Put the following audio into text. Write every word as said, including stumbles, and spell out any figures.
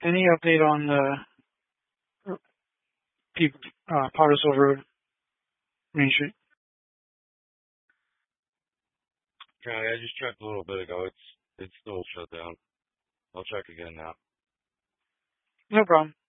Any update on the people, uh, Pottersville Road, Main Street? Okay, I just checked a little bit ago. It's it's still shut down. I'll check again now. No problem.